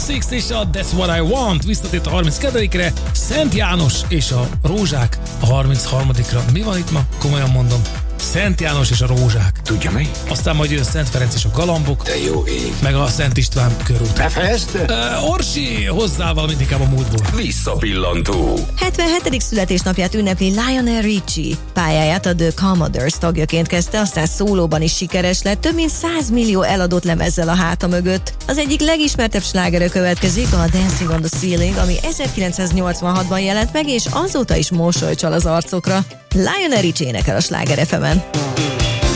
Classics és a That's What I Want visszatért a 32-re, Szent János és a Rózsák a 33-ra. Mi van itt ma? Komolyan mondom. Szent János és a Rózsák. Tudja mi? Aztán majd jön Szent Ferenc és a Galambok. De jó ég. Meg a Szent István körút. Befejezte? Orsi, hozzá valamit inkább a múltból. Visszapillantó. 77. születésnapját ünnepli Lionel Richie. Pályáját a The Commodores tagjaként kezdte, aztán szólóban is sikeres lett, több mint 100 millió eladott lemezzel a háta mögött. Az egyik legismertebb slágere következik, a Dancing on the Ceiling, ami 1986-ban jelent meg, és azóta is mosoly csal az arcokra. Lionel Richie énekel a Sláger FM-en.